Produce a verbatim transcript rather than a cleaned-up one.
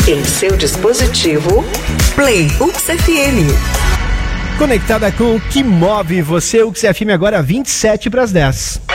Em seu dispositivo, Play U X F M. Conectada com o que move você, o U X F M agora vinte e sete para as dez.